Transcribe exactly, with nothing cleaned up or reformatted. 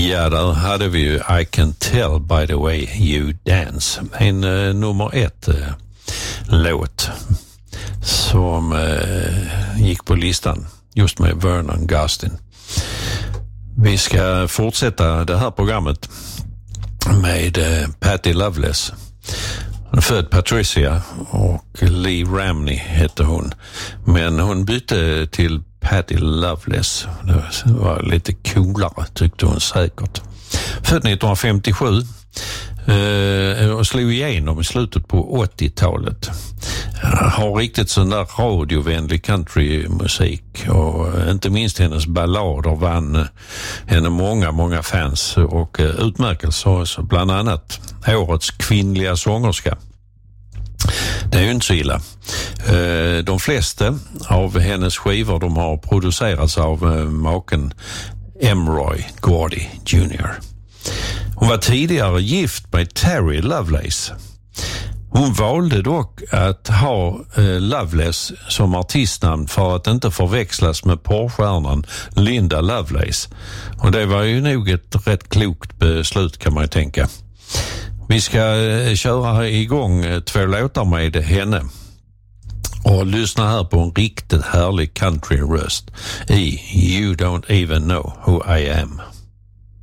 Ja, där hade vi ju I Can Tell By The Way You Dance. En uh, nummer ett uh, låt som uh, gick på listan just med Vernon Gustin. Vi ska fortsätta det här programmet med uh, Patti Loveless. Hon är född Patricia och Lee Ramney hette hon. Men hon bytte till Patti Loveless. Det var lite coolare tyckte hon säkert. Född nittonhundrafemtiosju eh, och slog igenom i slutet på åttiotalet. Har riktigt sån där radiovänlig countrymusik och inte minst hennes ballader vann henne många, många fans och utmärkelser också. Bland annat årets kvinnliga sångerska. Det är ju inte så illa. De flesta av hennes skivor de har producerats av maken Emroy Gordy junior Hon var tidigare gift med Terry Lovelace. Hon valde dock att ha eh, Loveless som artistnamn för att inte förväxlas med porrstjärnan Linda Lovelace. Och det var ju nog ett rätt klokt beslut kan man ju tänka. Vi ska eh, köra igång eh, två låtar med henne och lyssna här på en riktigt härlig countryröst i You Don't Even Know Who I Am.